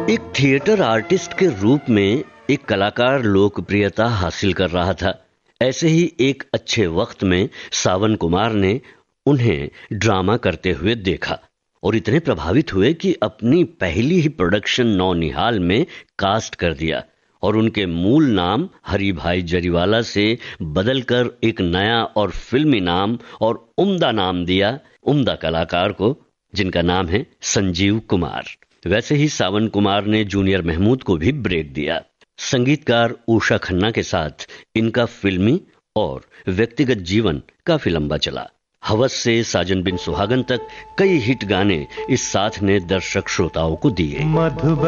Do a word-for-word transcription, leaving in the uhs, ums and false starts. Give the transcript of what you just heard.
एक theatre artist के रूप में एक कलाकार लोकप्रियता हासिल कर रहा था। ऐसे ही एक अच्छे वक्त में सावन कुमार ने उन्हें ड्रामा करते हुए देखा और इतने प्रभावित हुए कि अपनी पहली ही प्रोडक्शन नौनिहाल में कास्ट कर दिया और उनके मूल नाम हरि भाई जरीवाला से बदलकर एक नया और फिल्मी नाम और उम्दा नाम दिया उम्दा कलाकार को, जिनका नाम है संजीव कुमार। वैसे ही सावन कुमार ने जूनियर महमूद को भी ब्रेक दिया। संगीतकार उषा खन्ना के साथ इनका फिल्मी और व्यक्तिगत जीवन काफी लंबा चला। हवस से साजन बिन सुहागन तक कई हिट गाने इस साथ ने दर्शक श्रोताओं को दिए।